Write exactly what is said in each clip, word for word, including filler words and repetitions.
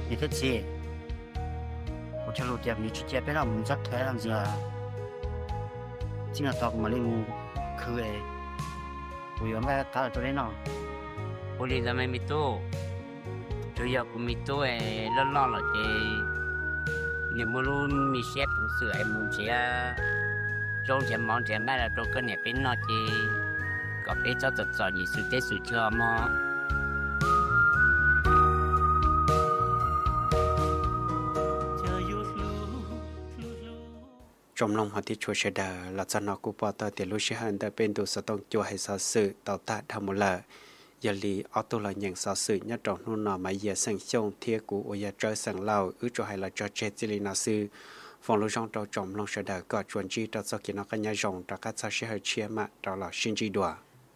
你的姐，我就录点你去接别人们在台上子，今天到马里木去诶，我原来打到这里呢， 我哩就咪咪多，主要กู咪多诶，ล้อๆ了嘅，你冇รู้มีเชฟผู้สื่อไอ้มุนเสียโจงเสียมองเสียแม่ละโจงก็เนี่ยเป็นนอจีก็เป็นเจ้าตัดสอนยี่สุดเด็ดสุดเชื่อมอจมลงหัวที่ชัวเชดาลักษณะกูปอตเตลุชิฮันแต่เป็นตัวสตองจัวให้สาสื่อต่อตาธรรมละยาลีเอาตัวละอย่างสาสื่อยัดจองนู่นนอมาเยียสังชงเทียกูโอยาเจอสังเล่าอื้อจัวให้ละจอเจจิลินาซื้อฟองลูกจองตัวจมลงเชดาก็ชวนจีตัดสกินกันยาจงตะกัดซาเชฮเชียมาตลอดชินจีดัว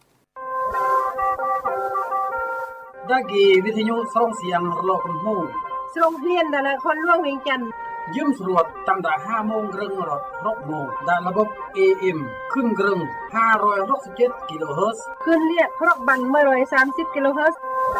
ดากีวิทยุส่งเสียงโลกหูโรงเรียนแต่ละคนร่วงเวียงจันทร์ยืมสรวจตั้งแต่ห้าโมงครึ่งรถหกโมงได้ระบบ เอ เอ็ม ขึ้นครึ่งห้าร้อยหกสิบเจ็ดกิโลเฮิรตซ์ขึ้นเรียกครบบันหนึ่งร้อยสามสิบกิโลเฮิรตซ์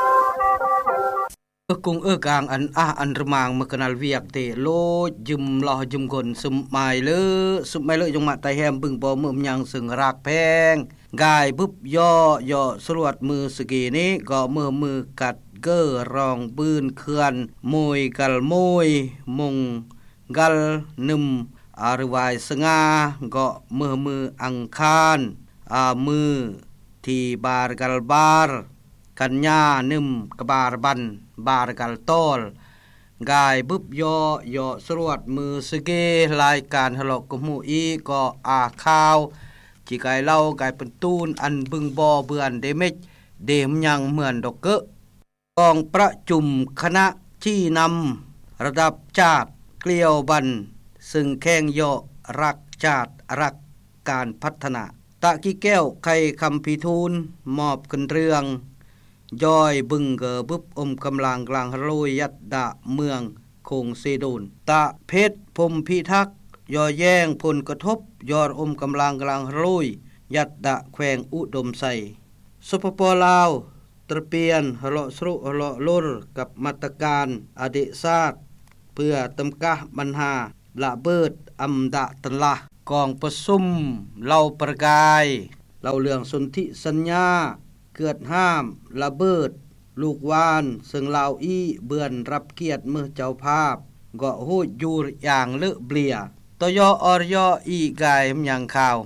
เออกงเอกางอันอ่ะอันระมางมะกนัลเวียกเตโลยึมลอยึมคนสุมหมายเลอสุมหมายเลอจงมาไตแฮมบึงบ่มือยังสึงรักแพงกายบึบย่อย่อสรวดมือสกีนี้ก็มือมือกัดเก้อรองปืนเขื่อนมวยกัลมวยมงกัลนึมอารวายสงาก็มือมืออังคารอามือที่บาร์กัลบาร์กัญญานึมกบาร์บันบาร์กัลโตลกายบึบย่อย่อสรวดมือสเกรายการฮลอกกุมูอีก็อาข้าวจีกายเล่ากายเป็นตูนอันบึงบ่อเบือนเดมิจเดมยังเหมือนดอกเกะกองประจุมคณะที่นำระดับชาติเกลียวบันซึ่งแข่งย่อรักชาติรักการพัฒนาตะกี้แก้วไข่คำพิทูลมอบกันเรื่องย่อยบึงเกอบึบอมกำลังกลางโรยยัดดะเมืองคงเซโดนตะเพชรพมพิทักษ์ย่อแย่งผลกระทบยอดอมกำลังกลางโรยยัดดะแขวงอุดมใสสปปลาวตระเปียนหลอสรุหลอลุรกับมาตรการอดิศาสตร์เพื่อตำกะปัญหาละเบิดอำดะตันละกองประสุมเล่าประกายเล่าเรื่องสนธิสัญญาเกิดห้ามละเบิดลูกวานซึ่งลาวอีเบือนรับเกียรติมือเจ้าภาพก็หูดอยู่อย่างเลอะเบลียตยออรยออีกายมยังข่าว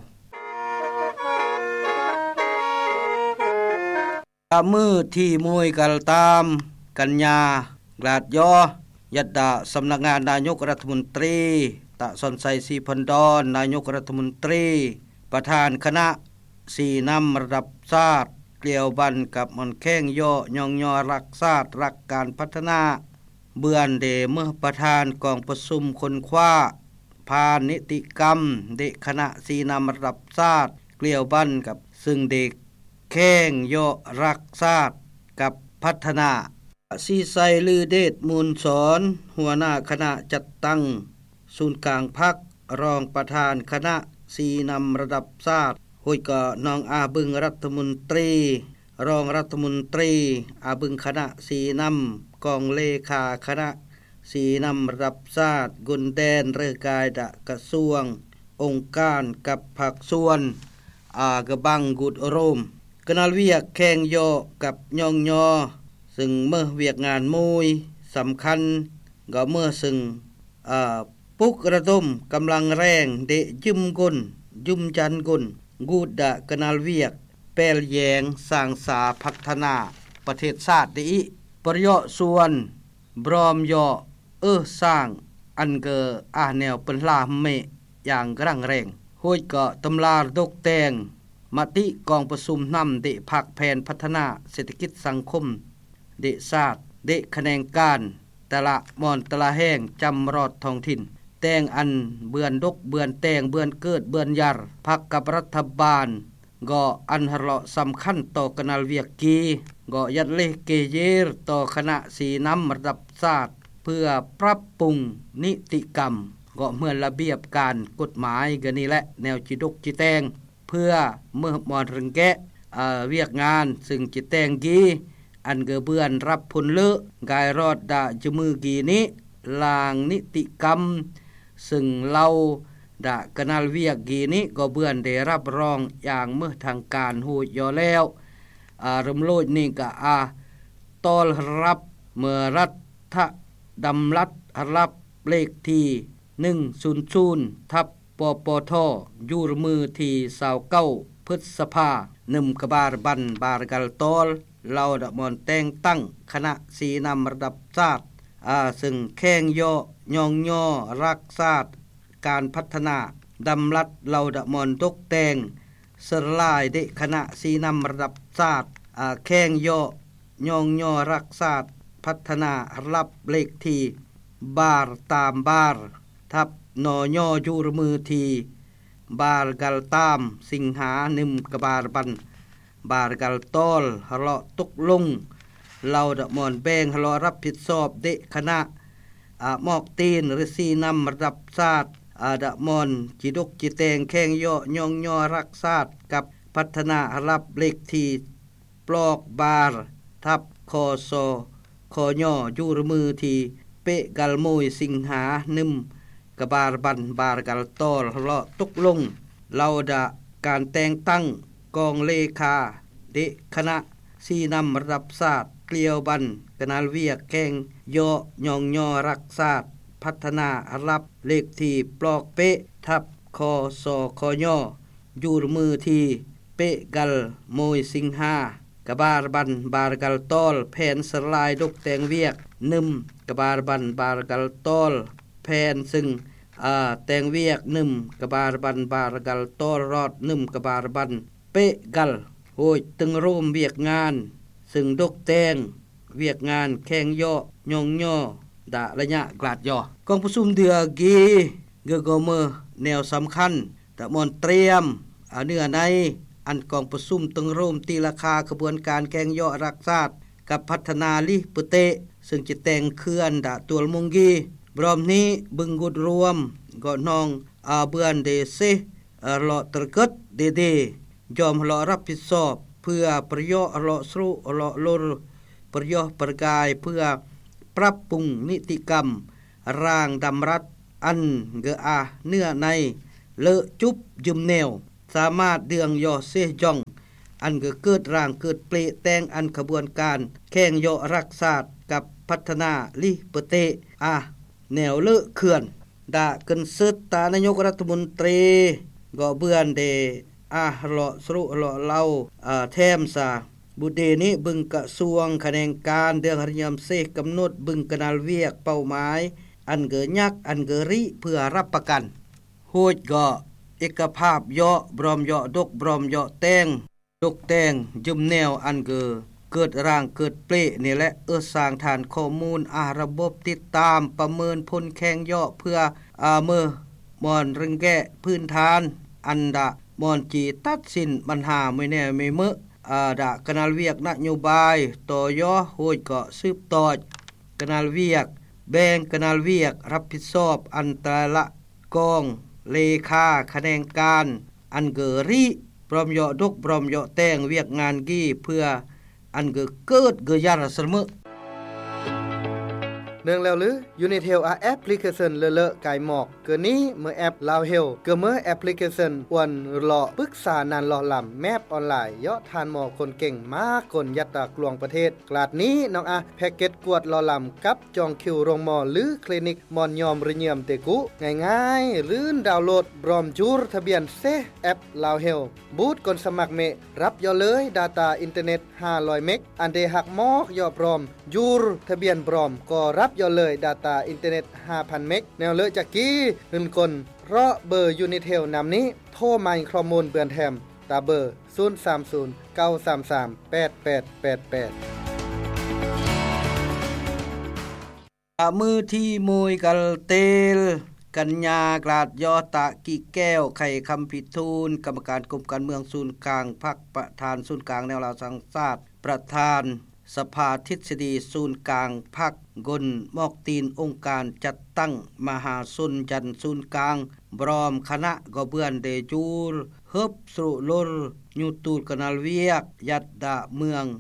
มือที่มวยกัลตามกัญญากลาดยอยัดดาสำนักงานนายกรัฐมนตรีตะสนไซสีพันดอนนายกรัฐมนตรีประธานคณะสี่นำระดับชาติเกลียวบันกับมันแข้งย่อยองยอรักชาติรักการพัฒนาเบือนเดเมื่อประธานกองประชุมคนคว้าพานิติกรรมเด็กคณะสี่นำระดับชาติเกลียวบันกับซึ่งเด็กแข้งย่อรักชาติกับพัฒนาซีไซลือเดชมูลสอนหัวหน้าคณะจัดตั้งศูนย์กลางพักรองประธานคณะสีนำระดับชาติหุยก็น้องอาบึงรัฐมนตรีรองรัฐมนตรีอาบึงคณะสีนำกองเลขาคณะสีนำระดับชาติกุนแดนเรือกายดะกระทรวงองค์การกับผักส่วนอากบังกุดโรมกนาลเวียกแข่งโยกับยองยอซึ่งเมื่อเวียกงานมวยสำคัญก็เมื่อซึ่งปุกระดมกำลังแรงเดยุมกุนยุมจันกุนกูดะกนาลเวียกแปลแยงสร้างสาพัฒนาประเทศชาติดีประโยชน์ส่วนบรอมยอเออสร้างอันเกออาแนวเป็นลาเมอย่างกระงแรงห้วยก็ตำลาดกแตงมติกองประชุมนำเดพักแผนพัฒนาเศรษฐกิจสังคมเดศาสตร์เดคะแนนการแต่ละมอนตะละแห้งจำรอดท้องถิ่นแตงอันเบือนดกเบือนแตงเบือนเกิดเบือนยารพักกับรัฐบาลก็อันหลอสำคัญต่อกนาลเวียกกีก็ยัดเลเกเยรต่อคณะสีน้ำระดับชาติเพื่อปรับปรุงนิติกรรมก็เมื่อระเบียบการกฎหมายกันนี่แหละแนวจิดกจิแตงเพื่อเมื่อมอนรึงแกะเวียกงานซึ่งจิแตงกีอันเกเบือนรับผลเลอะกายรอดดะจมือกีนี้ลางนิติกรรมซึ่งเราดะกนาลเวียกกีนี้ก็เบือนได้รับรองอย่างเมื่อทางการหูยอแล้วอารมโลดนี่ก็อาตอลรับเมื่อรัฐดำรัฐรับเลขที่หนึ่งศูนย์ศูนย์ทับปปทอยู่มือที่สาวเก้าพฤษภานึ่มกบาลบันบาร์กัลตอลเราดะมอนแต่งตั้งคณะสีนำระดับชาติอาซึ่งแข่งย่อยองย่อรักษาการพัฒนาดำรัดเราดะมอนตกแต่งสลายเดคณะสีนำระดับชาติอาแข่งย่อยองย่อรักษาพัฒนารับเลขที่บาร์ตามบาร์ทับนอย่อยูรมือทีบาร์กัลตามสิงหานิมกบาร์บันบาร์กัลตอลฮะเลาะตกลงเราดะมอนแบ่งฮะเลาะรับผิดชอบเดคณะอ่ามอกตีนหรือสีนำระดับชาติอาดะมอนจิดกจิแตงแข่งย่อยองย่อรักษากับพัฒนารับเลขที่ปลอกบาร์ทับคอซอคอย่อยูรมือทีเปกัลโมยสิงหานิมกบาร์บันบาร์กัลตอลเลาะตกลงเราดะการแต่งตั้งกองเลขาเดคณะสีนำระดับศาสตร์เกลียวบันกนาลเวียกแข่งย่อยองย่อรักษาพัฒนารับเลขที่ปลอกเปทับคอซอคอย่อยูรมือทีเปกัลโมยสิงหากบาร์บันบาร์กัลตอลแผนสลายดกแต่งเวียกนึ่มกบาร์บันบาร์กัลตอลแผนซึ่งอ่าแต่งเวียกนึ่มกบาร์บันบาร์กัลตอลรอดนึ่มกบาร์บันเปกัลโหยตึงร่มเวียกงานซึ่งดกแต่งเวียกงานแข่งย่อยองย่อดะระยะกลาดย่อกองประชุมเดือกีเกโกเมอแนวสำคัญตะมอนเตรียมอ่าเนื้อในอันกองประชุมตึงร่มตีราคากระบวนการแข่งย่อรักษากับพัฒนาลิปุเตซึ่งจะแต่งเคลื่อนดะตัวมุงกีบรอมนี้บึงกุดรวมก็นองอาเบือนเดเซหลอตรกดเดเดยอมหลอรับผิดชอบเพื่อประโยชน์หลอสรุหลอลรประโยชน์ประกายเพื่อปรับปรุงนิติกรรมร่างดำรัฐอันเกอาเนื้อในเลอะจุบยืมแนวสามารถเดืองย่อเสยองอันเกิดร่างเกิดเปลแต่งอันขบวนการแข่งย่อรักษากับพัฒนาลิเปเตอาแนวเลอะเขื่อนดากันซึดตานายกรัฐมนตรีก็เบือนเดอาหลอสรุหลอเล่าอ่าแทมซาบุเดนี้บึงกระทรวงคะแนนการเดืองหริยมเสกกำหนดบึงกนาลเวียกเป้าหมายอันเกยักอันเกริเพื่อรับประกันโหดก็เอกภาพย่อบรอมย่อดกบรอมย่อแตงดกแตงยืมแนวอันเกเกิดร่างเกิดเปลนี่แหละเอื้อสร้างฐานข้อมูลอาระบบติดตามประเมินผลแข่งย่อเพื่ออาเมอมอนรึงแก้พื้นฐานอันดะมอนจีตัดสินปัญหาไม่แน่ไม่เมื่ออาดะกนาลเวียกนโยบายต่อย่อโหยก็สืบต่อกนาลเวียกแบ่งกนาลเวียกรับผิดชอบอันแต่ละกองเลขาคะแนนการอันเกริพร้อมย่อดกพร้อมย่อแต่งเวียกงานกี้เพื่ออันเกิดเกยาระเสมอเนื่องแล้วหรืออยู่ในเทลแอปพลิเคชันเลเลกายหมอกเกินนี้เมื่อแอปลาวเฮลเกเมื่อแอปพลิเคชันวันหล่อปรึกษานานหล่อลำแมปออนไลน์ยอดทานหมอคนเก่งมากคนยัดตากลวงประเทศกลาดนี้น้องอาแพ็กเกจกวดหล่อลำกับจองคิวโรงหมอหรือคลินิกมอนยอมระเยียมเตกุง่ายๆลื่นดาวน์โหลดบรอมจูรทะเบียนเซแอปลาวเฮลบูตกนสมัครเมรับยอเลย Data อินเทอร์เน็ตห้าร้อยเมกอันเดหักมอกยอพร้อมจูรทะเบียนบรอมก็รับยอเลย Data อินเทอร์เน็ต ห้าพัน เมกแนวเลอจากกี้หื่นคนรอเบอร์ยูนิเทลนำนี้โทรมาข้อมูลเบือนแถมตาเบอร์ศูนย์ สาม ศูนย์ เก้า สาม สาม แปด แปด แปด แปดมือที่มวยกัลเตลกัญญากราดยอตะกิแก้วไข่คำพิทูลกรรมการกรมการเมืองศูนย์กลางพรรคประธานศูนย์กลางแนวราสังชาติประธานสภาทฤษฎีศูนย์กลางพรรคกลมอกตีนองค์การจัดตั้งมหาสุนยันศูนย์กลางบรอมคณะกเบือนเดจูรเฮบสุลลยูตูกนาลเวียกยัดดะเมืองโ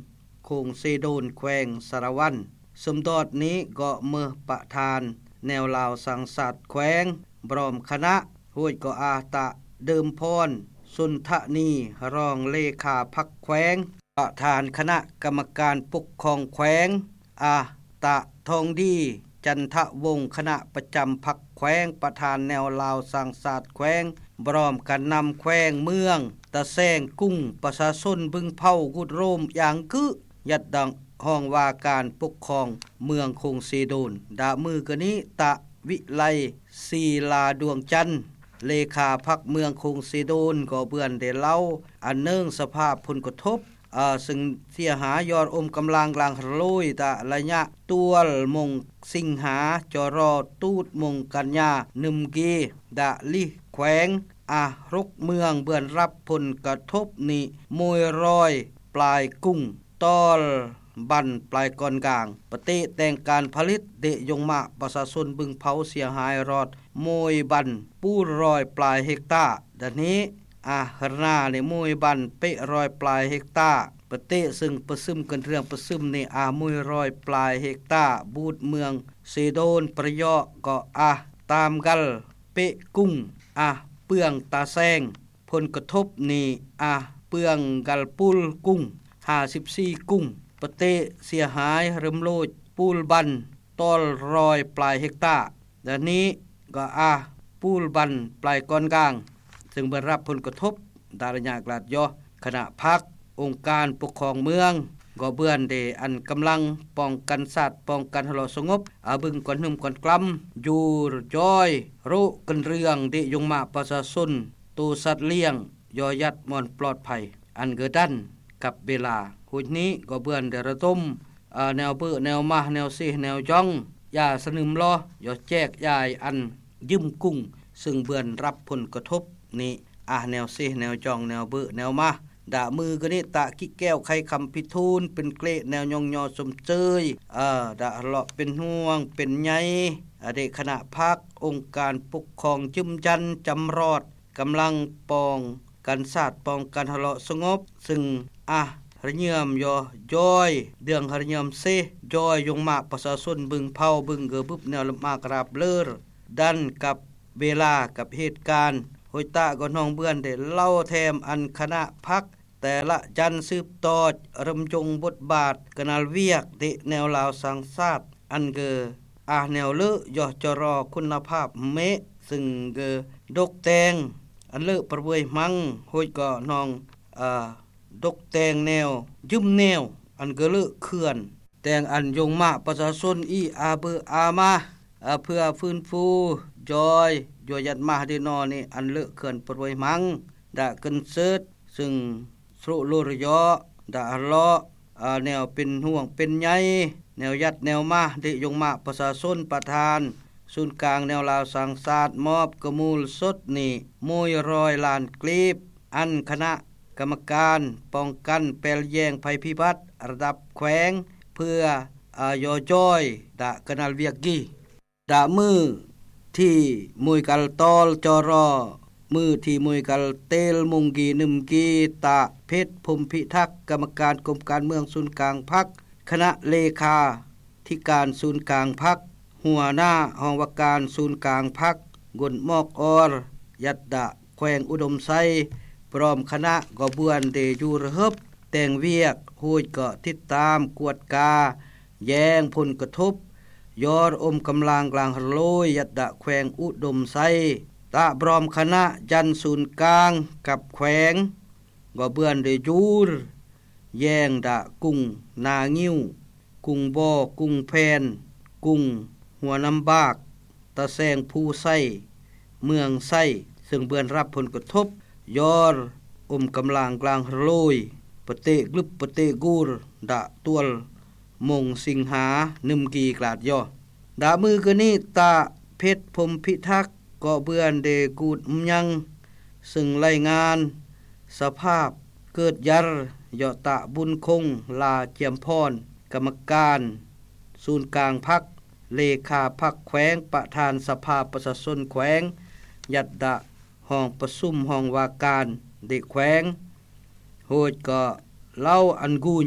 โคงเซโดนแขวงสารวันสมดอดนี้ก็เมื่อประธานแนวลาวสังสัตว์แขวงบรอมคณะห้วยก็อาตะเดิมพรสุนทนีรองเลขาพักแขวงประธานคณะกรรมการปกครองแขวงอาตะทองดีจันทวงศ์คณะประจำพักแขวงประธานแนวลาวสังสัตว์แขวงบรอมกันนำแขวงเมืองตะแซงกุ้งประชาชนบึงเผากุดโรมอย่างกึยัดดังห้องว่าการปกครองเมืองคงซีโดนดามือกนี้ตะวิไลศีลาดวงจันทร์เลขาพักเมืองคงซีโดนก็เบื่อนได้เล่าอันเนื่องสภาพผลกระทบอ่าซึ่งเสียหายยอดอมกำลังกลางโลยตะระยะตัวมงสิงหาจอรอตูดมงกันยานึมกีดะลิแขวงอารกเมืองเบื่อนรับผลกระทบนี้มวยรอยปลายกุ้งตอลบันปลายกอนกลางปฏิแต่งการผลิตเดยงมาประชาชนบึงเผาเสียหายรอดมวยบันปูรอยปลายเฮกตาร์ดังนี้อาหราในมวยบันเปรอยปลายเฮกตาร์ปฏิซึ่งประซึมกันเรื่องประซึมในอามวยรอยปลายเฮกตาร์บูดเมืองเซโดนประยอก็อาตามกันเปกุ้งอาเปืองตาแซงผลกระทบนี้อาเปืองกัลปุลกุ้งห้าสิบสี่กุ้งปฏิเสียหายเริ่มโลดปูลบันตอลรอยปลายเฮกตาร์ดังนี้ก็อาปูลบันปลายกอนกลางซึ่งได้รับผลกระทบดารยากลาดยอคณะพักองค์การปกครองเมืองก็เบื่อนเดอันกำลังป้องกันสัตว์ป้องกันทะเลาะสงบอาบึงก่อนหึมก่อนกล้ำอยู่จ้อยรู้กันเรื่องเดยงมาประชาชนตูสัตว์เลี้ยงยอยัดมอนปลอดภัยอันเกิดดันกับเวลาหุ่นนี้ก็เบื่อนเดระต้มแนวเบื่อแนวมาแนวซีแนวจ้องยาสนึมล้อยอแจกยายอันยืมกุ้งซึ่งเบื่อนรับผลกระทบนี้อาแนวซีแนวจ้องแนวเบื่อแนวมาด่ามือกนิตะกิแก้วไข่คำพิทูลเป็นเกลแนวยองยอสมเจยอ่าด่าเลาะเป็นห่วงเป็นใยเด็กคณะพักองค์การปกครองจุมจันจำรอดกำลังปองกันศาสตร์ปองกันทะเลาะสงบซึ่งอ่ะหรเยี่ยมยอยอยเดืองหรเยี่ยมเซยอยยงมาประชาชนบึงเผาบึงเกือบึบแนวลมากราบเลิศดันกับเวลากับเหตุการณ์โหยตะก็น้องเบื่อนได้เล่าแถมอันคณะพักแต่ละจันสืบต่อรำจงบทบาทกนาลเวียกเดแนวลาวสังสาตอันเกออาแนวเลือยอจรอคุณภาพเมซึ่งเกอดกแตงอันเลือประเวยมังโหยก็น้องอ่าดกแตงแนวยืมแนวอันเกอเลือเขื่อนแตงอันยงมาประชาชนอีอาเบออามาเพื่อฟื้นฟูจอยยอยัดมาเดนอนี่อันเลือเขื่อนประเวยมังดะกันเซิดซึ่งสุโลรยอดาเลาะแนวเป็นห่วงเป็นใยแนวยัดแนวมาเดยงมาประชาชนประธานศูนย์กลางแนวลาวสังสาตมอบกมูลสดนี่มวยรอยลานกลีบอันคณะกรรมการป้องกันแปลแยงภัยพิบัติระดับแขวงเพื่ออายอจอยดะกนาลเวียกีดะมือที่มวยกัลตอลจอรอมือที่มวยกัลเตลมุงกีนึมกีตะเพชรพรมพิทักษ์กรรมการกรมการเมืองศูนย์กลางพรรคคณะเลขาธิการศูนย์กลางพรรคหัวหน้าห้องว่าการศูนย์กลางพรรคกนมอกอรยัดดะแขวงอุดมไซพร้อมคณะกบวนเดยูระฮึบแต่งเวียกหูยก็ติดตามกวดกาแย้งผลกระทบยอดอมกำลังกลางโลยยัดดะแขวงอุดมไซตะบรอมคณะจันศูนย์กลางกับแขวงก็เบื่อนได้ยูรแย่งดะกุ้งนางิ้วกุ้งบ่อกุ้งแพนกุ้งหัวน้ำบากตะแซงผู้ไส้เมืองไส้ซึ่งเบื่อนรับผลกระทบยอดอมกำลังกลางโลยปเตกลึบปเตกูรดะตัวมงสิงหานึมกีกลาดยอดะมือกนี้ตะเพชรพรมพิทักษ์ก็เบื่อนเดกูดยังซึ่งรายงานสภาพเกิดยัรยอตะบุญคงลาเจียมพรกรรมการศูนย์กลางพรรคเลขาพรรคแขวงประธานสภาประชาชนแขวงยัดดะห้องประชุมห้องว่าการเด็กแขวงโหดก็เล่าอันกุญ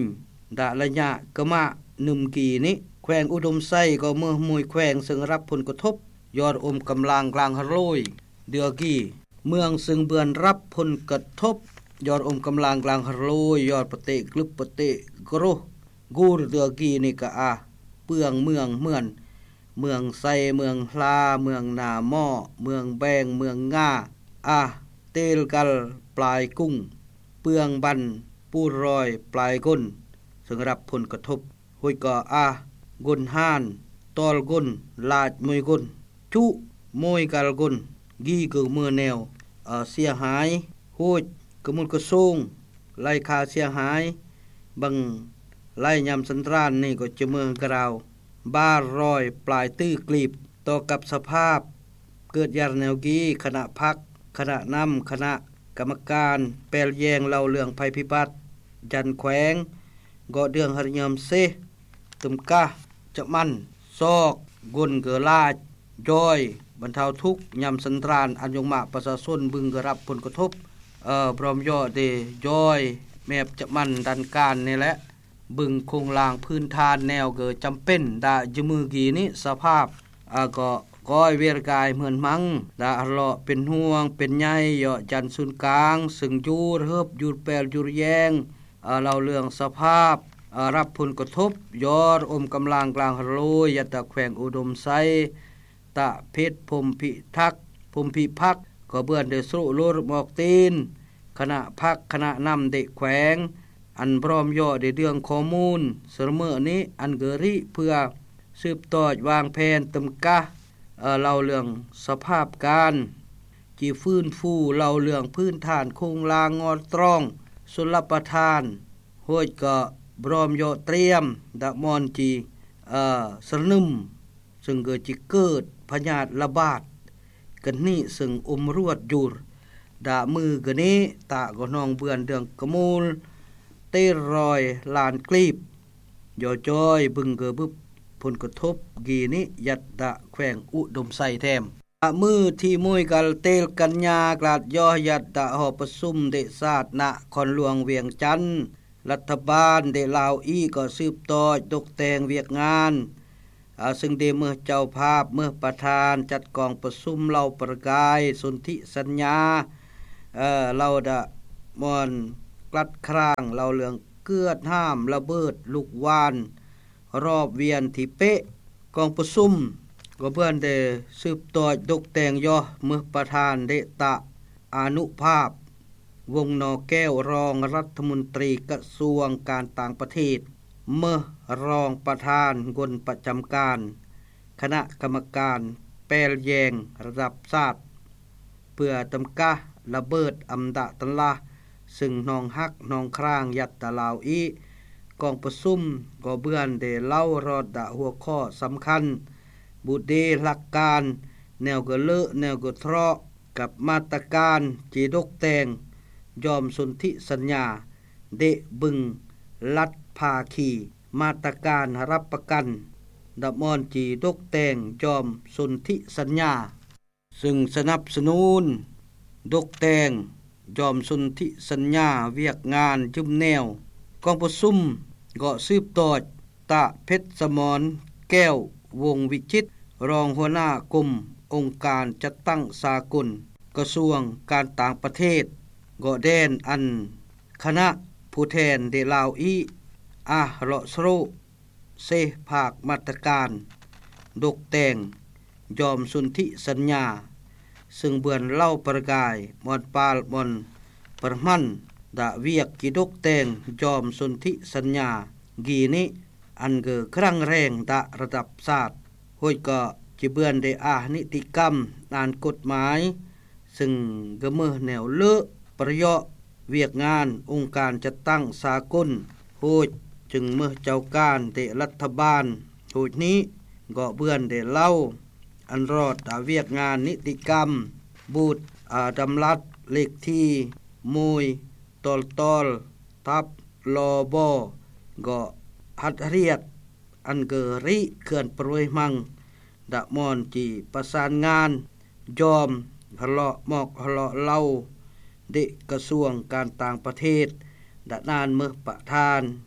ดะระยะกะมะนึมกีนี้แขวงอุดมไซก็เมื่อมวยแขวงซึ่งรับผลกระทบยอดอมกำลังกลางฮโรยเดือกีเมืองซึ่งเบือนรับผลกระทบยอดอมกำลังกลางฮโรยยอดปฏิกลึบปฏิกรุกูรเดือกีนี่ก็อาเปืองเมืองเหมือนเมืองไซเมืองพลาเมืองนาหม้อเมืองแบงเมืองง่าอาเตลกัลปลายกุ้งเปืองบันปูรอยปลายก้นซึ่งรับผลกระทบห้วยก่ออากุนห้านตอลกุนลาดมวยกุนจุมวยกัลกุนกีกือมือแนวเอ่อเสียหายห้วยกมุลกระทรวงไล่คาเสียหายบังไล่ยำสันตรานนี่ก็จะเมืองกราวบ้ารอยปลายตื้อกลีบต่อกับสภาพเกิดยาแนวกีคณะพักคณะนำคณะกรรมการแปลแยงเล่าเรื่องภัยพิบัติจันแขวงก็เดืองหริยมเซตุมกะจะมันซอกกุนเกลาจอยบรรเทาทุกข์ยำสันตรานอันยงมาประชาชนบึงกรับผลกระทบเอ่อพร้อมย่อเดจอยแมบจะมันดันการนี่แหละบึงโครงลางพื้นฐานแนวเกิดจำเป็นดาจมือกีนี้สภาพอ่าก็ก้อยเวรกายเหมือนมังดาเลาะเป็นห่วงเป็นใยเหยาะจันศูนย์กลางซึ่งยูเฮิบยูแปลยูแยงอ่าเราเรื่องสภาพอ่ารับผลกระทบยอดอมกำลังกลางฮโรยยะตะแขวงอุดมไซตะเพชรพมพิทักษ์พมพิพักก็เบื่อนเดสุโลรหมอกตีนคณะพักคณะนำเด็กแขวงอันพร้อมย่อในเรื่องข้อมูลเสมอนี้อันเกริเพื่อสืบต่อวางแผนตำกะเอ่อเล่าเรื่องสภาพการจีฟื้นฟูเล่าเรื่องพื้นฐานโครงลางงอตรองสุลประทานห้วยก็พร้อมย่อเตรียมดะมอนจีเอ่อสนึมซึ่งเกิดจิเกิดพยาธิระบาดกันนี้ซึ่งอมรวดอยู่ดะมือกันนี้ตะก็น้องเบือนเดืองกมูลเต้รอยลานกลีบย่อจอยบึงเกบึบผลกระทบกีนี้ยัดดะแขวงอุดมไซแถมมือที่มวยกัลเตลกัญญากลาดย่อยัดดะหอประสุมเดชาติณคอนหลวงเวียงจันทน์รัฐบาลเดลาวอีก็สืบต่อตกแต่งเวียกงานซึ่งเดเมื่อเจ้าภาพเมื่อประธานจัดกองประสุมเล่าประกายสนธิสัญญาเอ่อเล่าดะมอนกลัดครางเล่าเรื่องเกือดห้ามระเบิดลูกวานรอบเวียนที่เป๊ะกองประสุมก็เพื่อนได้สืบต่อตกแต่งย่อเมื่อประธานเดตะอนุภาพวงนอแก้วรองรัฐมนตรีกระทรวงการต่างประเทศเมื่อรองประธานกลประจำการคณะกรรมการแปลแยงระดับชาติเพื่อตำกะระเบิดอำดะตันลาซึ่งนองฮักนองครางยัดตะลาวอีกองประสุมก็เบื่อนได้เล่ารอดดะหัวข้อสำคัญบุเดหลักการแนวกะเลอะแนวกะทรอกับมาตรการจีดกแต่งยอมสนธิสัญญาเดบึงลัดภาคีมาตรการรับประกันดะมอนจีดกแต่งยอมสนธิสัญญาซึ่งสนับสนุนดกแต่งยอมสนธิสัญญาเวียกงานจุ่มแนวกองประสุมก็สืบต่อตะเพชรสมรแก้ววงวิจิตรรองหัวหน้ากรมองค์การจัดตั้งสากลกระทรวงการต่างประเทศก็แดนอันคณะผู้แทนเดลาวอีอาเลาะโซโรเซภาคมาตรการดกแต่งยอมสนธิสัญญาซึ่งเบือนเล่าประกายมอนปาลมอนประมันดะเวียกกิดกแต่งยอมสนธิสัญญากีนี้อันเกิดครั้งแรงดะระดับศาสตร์ห้วยก็จิเบือนได้อานิติกรรมนานกฎหมายซึ่งกระเมือแนวเลอะประโยชน์เวียกงานองค์การจัดตั้งสากลโหดจึงเมื่อเจ้าการเตรัฐบาลโหดนี้ก็เบือนได้เล่าอันรอดตาเวียกงานนิติกรรมบูตรอาดำรัดเลขที่มวยตอลตอลทับลอบอก็หัดเรียดอันเกอริเขื่อนปรวยมังดะมอนจีประสานงานยอมหลาะหมอกหลาะเล่าเดกระทรวงการต่างประเทศดะนานเมื่อประธาน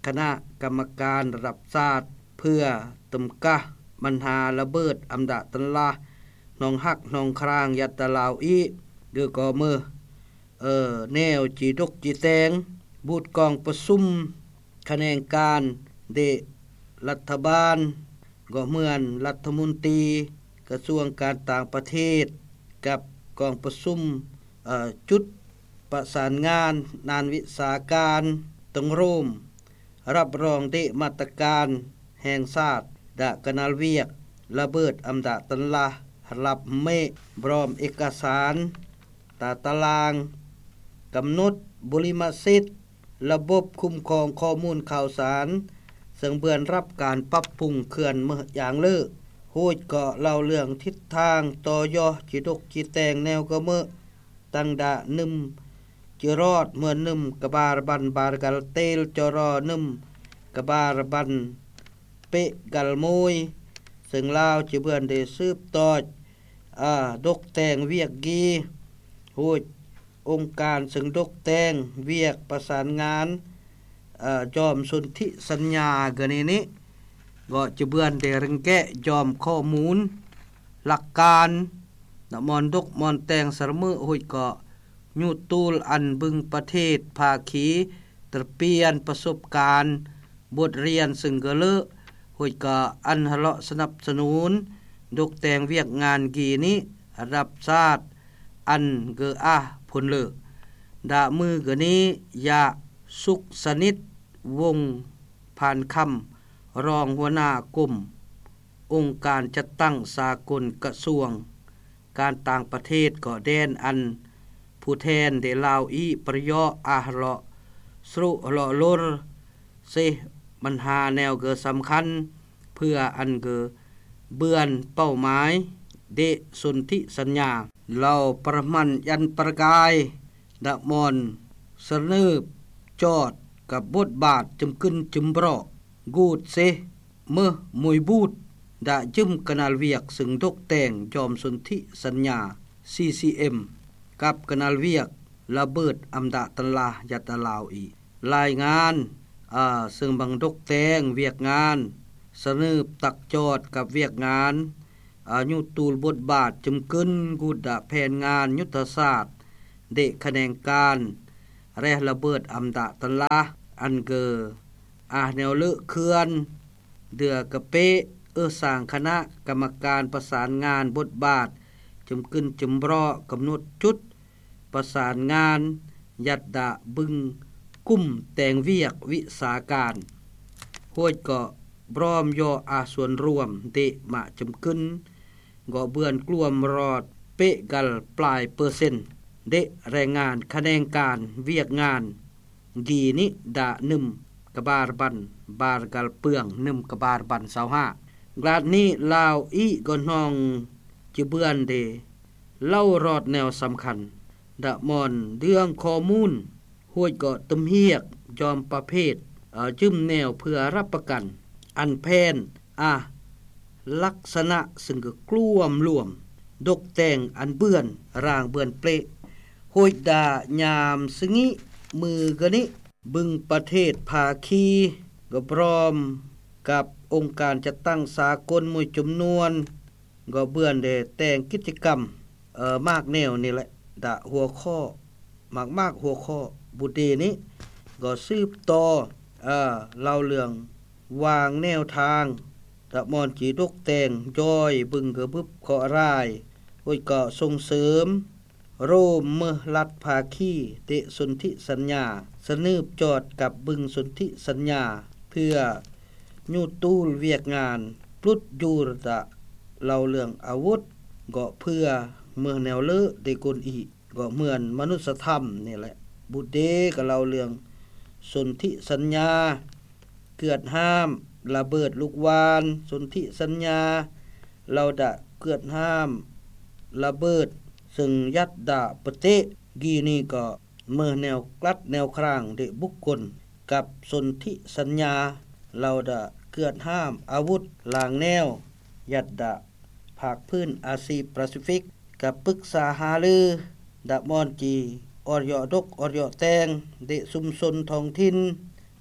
คณะกรรมการระดับชาติเพื่อตำกะปัญหาระเบิดอำดาตันลาหนองฮักหนองครางยัตตะลาวอีเดือก็มือเอ่อแนวจีดกจีแตงบูดกองประชุมคะแนนการเดรัฐบาลก็เหมือนรัฐมนตรีกระทรวงการต่างประเทศกับกองประชุมเอ่อจุดประสานงานนานวิสาการตงร่มรับรองเดมาตรการแห่งชาติดะกนาลเวียกระเบิดอำดาตันลารับเมบรอมเอกสารตาตารางกำหนดบริมาสิทธิ์ระบบคุ้มครองข้อมูลข่าวสารซึ่งเบือนรับการปรับปรุงเขื่อนเมื่ออย่างเลิกพูดก็เล่าเรื่องทิศทางต่อยอจิดกจิแตงแนวก็เมื่อตั้งดะนึมจิรอดเมื่อนึมกบาลบันบาร์กัลเตลจรอนึมกบาลบันเปะกัลมวยซึ่งลาวจิเบือนได้สืบต่ออ่าดกแตงเวียกกีพูดองค์การซึ่งดกแตงเวียกประสานงานอ่าจอมสนธิสัญญาเกนี้นี้ก็จะเบือนได้รังแกะยอมข้อมูลหลักการนมอนดกมอนแตงสรมือหุยก็ยูตูลอันบึงประเทศภาคีตรเปลี่ยนประสบการณ์บทเรียนซึ่งก็เลอะหุยก็อันหะเลาะสนับสนุนดกแตงเวียกงานกีนี้รับชาติอันเกออาผลเลอดามือก็นี้ยาสุขสนิทวงผ่านคำรองหัวหน้ากลุ่มองค์การจัดตั้งสากลกระทรวงการต่างประเทศก็แดนอันผู้แทนได้ลาวอีประยออาหลอสรุหลอลลเซปัญหาแนวเกิดสำคัญเพื่ออันเกิดเบือนเป้าหมายเดสนธิสัญญาเราประมันยันประกายดะมอนสนืบจอดกับบทบาทจำกึนจุมบรอกูดเซเมื่อมวยบูดดะจึมกนาลเวียกซึ่งตกแต่งยอมสนธิสัญญา ซี ซี เอ็ม กับกนาลเวียกระเบิดอำดาตันลายัตลาวอีรายงานอ่าซึ่งบังตกแต่งเวียกงานสนืบตักจอดกับเวียกงานอายุตูลบทบาทจำกึนกูดะแผนงานยุทธศาสตร์เดะคะแนนการแร่ระเบิดอำดาตันลาอันเกออาแนวเลอะเขื่อนเดือกะเปะเออสร้างคณะกรรมการประสานงานบทบาทจำกึนจำรอกำหนดจุดประสานงานยัดดะบึงกุ้มแต่งเวียกวิสาการห้วยเกาะบรอมยออาส่วนรวมเดะมาจำกึนก็เบือนกลวมรอดเปะกัลปลายเปอร์เซ็นต์เดะแรงงานคะแนนการเวียกงานกีนิดะนึมกบาลบันบาร์กัลเปืองนึมกบาลบันสาวห้ากลาดนี้ลาวอีก็นองจิเบือนเดเล่ารอดแนวสำคัญดะมอนเรื่องข้อมูลห้วยเกาะตำเฮียกยอมประเภทเอ่อจึมแนวเพื่อรับประกันอันแพนอ่ะลักษณะซึ่งก็กล้วมรวมดกแต่งอันเบื่อนร่างเบื่อนเปรห้วยดายามสงิมือก็นี้บึงประเทศภาคีก็พร้อมกับองค์การจัดตั้งสากลมวยจำนวนก็เบื่อนได้แต่งกิจกรรมเอ่อมากแนวนี่แหละดะหัวข้อมากมากหัวข้อบุตรีนี้ก็สืบต่อเอ่อเล่าเรื่องวางแนวทางตะมอนจีดกแต่งย่อยบึงกระบึบขอรายโอ้ยก็ส่งเสริมโรมเมื่อรัฐภาคีเตสนธิสัญญาสนืบจอดกับบึงสนธิสัญญาเพื่อยูตูลเวียกงานปลุดยูรตะเล่าเรื่องอาวุธก็เพื่อเมื่อแนวเลอะได้กลอีก็เหมือนมนุษยธรรมนี่แหละบุตรเดก็เล่าเรื่องสนธิสัญญาเกิดห้ามระเบิดลูกวานสนธิสัญญาเราดะเกิดห้ามระเบิดซึ่งยัดดาปเตะกีนี่ก็เมื่อแนวกลัดแนวครางเดบุคคลกับสนธิสัญญาเราดะเกิดห้ามอาวุธลางแนวยัดดะภาคพื้นอาซีแปซิฟิกกับปรึกษาหารือดะมอนจีออรยอดกออรยอแตงเดสุมชนท้องถิ่น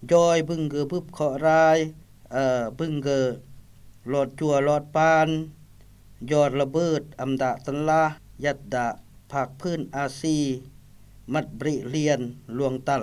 ยอยบึงเกอพึบเคาะรายเอ่อบึงเกอหลอดจั่วหลอดปานยอดระเบิดอำดะตันลายัดดะภาคพื้นอาซีมัดบริเลียนลวงตัล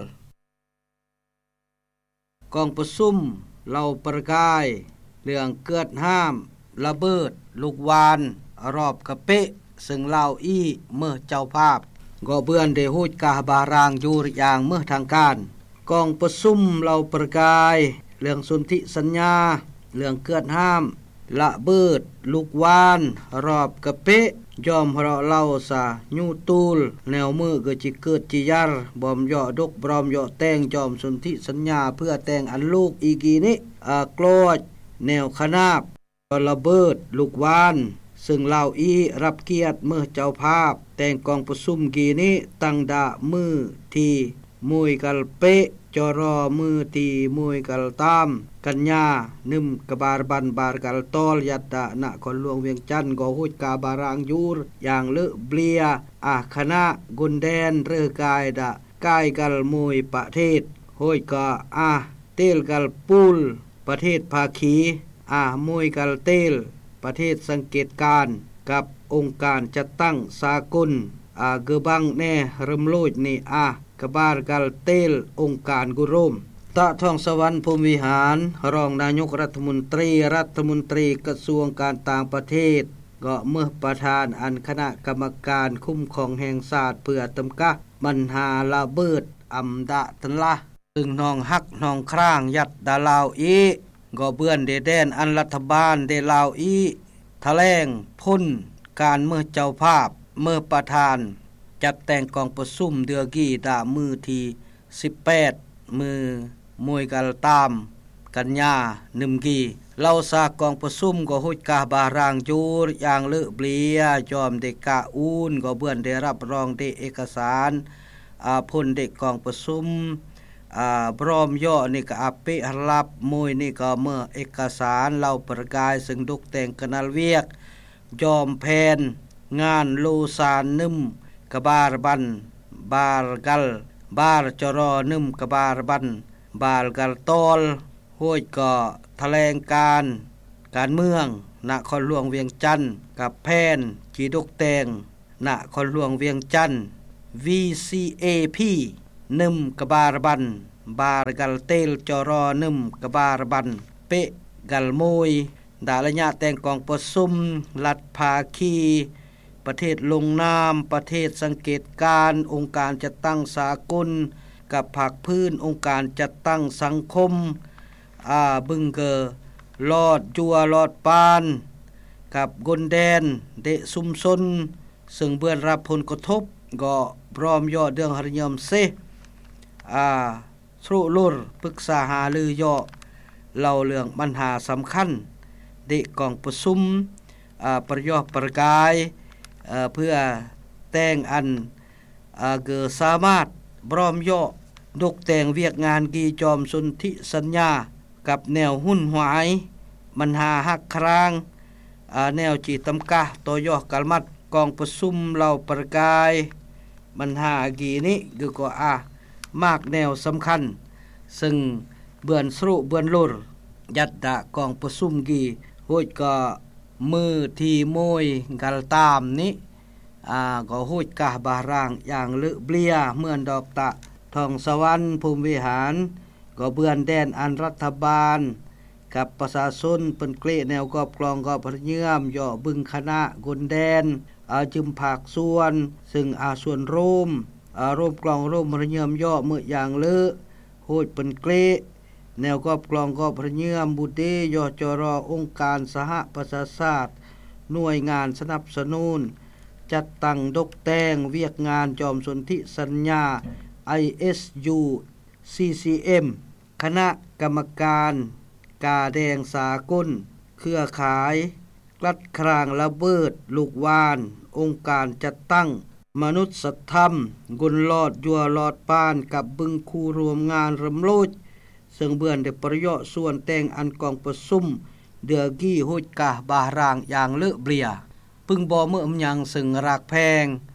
กองประชุมเหล่าประกายเรื่องเกิดห้ามระเบิดลูกวานรอบกะเปะซึ่งลาวอีเมื่อเจ้าภาพก็เบื่อนได้ฮู้กาบารางอยู่อย่างเมื่อทางการกองประชุมเหล่าประกายเรื่องสนธิสัญญาเรื่องเกิดห้ามละเบิดลูกวานรอบกะเปะยอมเราเล่าซะยูตูลแนวมือก็จิเกิดจิยารบอมย่อดกบรอมย่อแตงจอมสนธิสัญญาเพื่อแต่งอันลูกอีกีนี้อากลอดแนวขนาบระเบิดลูกวานซึ่งลาวอีรับเกียรติเมื่อเจ้าภาพแต่งกองประชุมกีนี้ตั้งดามือที่มวยกัลเปะจอรอมือตีมวยกัลตามกัญญานึมกบาร์บันบาร์กัลตอลยัดดะณคนหลวงเวียงจันทน์ก็ฮู้กาบารางยูรอย่างเลอะเบลียอาคณะกุนแดนเรือกายดะกายกัลมวยประเทศโฮยกาอาเตลกัลปูลประเทศภาคีอามวยกัลเตลประเทศสังเกตการกับองค์การจัดตั้งสากลอาเกบังแน่เริ่มโลดนี่อากบาร์กัลเตลองค์การกุโรมตะทองสวรรค์พรหมวิหารรองนายกรัฐมนตรีรัฐมนตรีกระทรวงการต่างประเทศก็เมื่อประธานอันคณะกรรมการคุ้มครองแห่งชาติเพื่อตำกะปัญหาระเบิดอำดะตันละซึ่งน้องฮักน้องคร่างยัดดาลาวอีก็เบื่อนเดแดนอันรัฐบาลเดลาวอีแถลงพ้นการเมื่อเจ้าภาพเมื่อประธานจัดแต่งกองประชุมเดือกี้ดามือที่สิบแปดมือมวยกัลตามกัญญานึมกีเล่าซากองประชุมก็ฮู้กาบารางจูรอย่างเลอะเบลียจอมเด็กกะอูนก็เบื่อนได้รับรองได้เอกสารอาพ้นเด็กกองประชุมอ่าพร้อมย่อนี่ก็อาเปรับมวยนี่ก็เมื่อเอกสารเล่าประกายซึ่งดุกแต่งกนัลเวียกยอมแพนงานโลซานนึมกบาร์บันบาร์กัลบาร์จรอนึมกบาร์บันบาร์กัลตอลห้วยก็แถลงการการเมืองนครหลวงเวียงจันทน์กับแพนจีดุกแต่งนครหลวงเวียงจันทน์ วี ซี เอ พี นึมกบาร์บันบาร์กัลเตลจรอนึมกบาร์บันเปะกัลมวยดาละญะแต่งกองประชุมรัฐภาคีประเทศลงนามประเทศสังเกตการองค์การจัดตั้งสากลกับภาคพื้นองค์การจัดตั้งสังคมอาบึงเกอลอดจัวลอดปานกับกนแดนเดะซุมซนซึ่งเบื่อนรับผลกระทบก็พร้อมย่อเดืองหริยมเซอ่าสรุลุรปรึกษาหาลือย่อเล่าเรื่องปัญหาสำคัญเด็กกองประชุมอ่าประยอประกายเอ่อเพื่อแต่งอันอ่าเกิดสามารถพร้อมย่อดกแต่งเวียกงานกีจอมสนธิสัญญากับแนวหุ้นหวายมันหาหักครางอ่าแนวจีตำกะตอย่อกลมัดกองประชุมเหล่าประกายมันหากีนี้คือก็อ่ามากแนวสำคัญซึ่งเบือนสรุเบือนลุรยัดดะกองประชุมกีห้วยก็มือที่มวยกัลตามนี้อ่าก็ฮู้กะบารางอย่างเลอะเบลียเหมือนดอกตะทองสวรรค์ภูมิวิหารก็เบือนแดนอันรัฐบาลกับประชาชนเปิ้นเกลแนวกอบกลองก็พระเยื่อมย่อบึงคณะกุนแดนอาจึมภาคส่วนซึ่งอาส่วนโรมอารมกลองโรมพระเยื่อมย่อมืออย่างเลอะโหดเปิ้นเกลแนวกอบกลองก็พระเยื่อมบุเดย่อจรอองค์การสหประชาชาติหน่วยงานสนับสนุนจัดตั้งดกแต่งเวียกงานจอมสนธิสัญญา ไอ เอส ยู ซี ซี เอ็ม คณะกรรมการกาแดงสากลเครือข่ายกลัดครางระเบิดลูกวานองค์การจัดตั้งมนุษยธรรมกุนลอดยัวลอดปานกับบึงคูรวมงานรำโลดซึ่งเบื่อนได้ประโยชน์ส่วนแต่งอันกองประชุมเดือกี้โหดกะบารางอย่างเลอะเบลียพึ่งบ่เมื่อมยังซึ่งรากแพง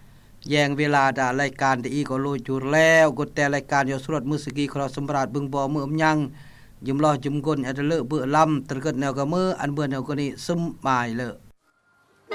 แยงเวลาดารายการที่อีก็รู้อยู่แล้วกดแต่รายการอยู่สรดมือสกีครอสมราชบึงบ่อมืออำยังยุมรอจุมกลอันเลอะเบื่อลำตระเกิดแนวกะมืออันเบื่อแนวกะนี้ซึมหมายเลอะ